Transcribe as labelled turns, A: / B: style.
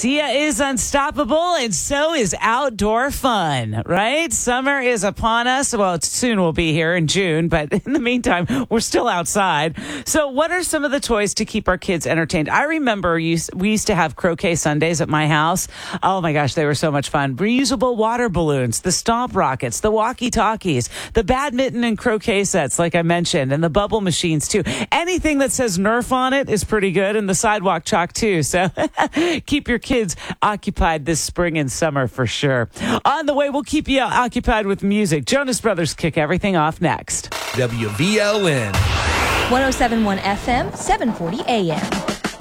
A: Garcia is unstoppable, and so is outdoor fun, right? Summer is upon us. Well, it soon will be here in June, but in the meantime, we're still outside. So what are some of the toys to keep our kids entertained? I remember we used to have croquet Sundays at my house. Oh my gosh, they were so much fun. Reusable water balloons, the stomp rockets, the walkie-talkies, the badminton and croquet sets, like I mentioned, and the bubble machines too. Anything that says Nerf on it is pretty good, and the sidewalk chalk too. So keep your kids occupied this spring and summer for sure. On the way, we'll keep you occupied with music. Jonas Brothers kick everything off next.
B: WVLN
C: 107.1 FM, 740 AM.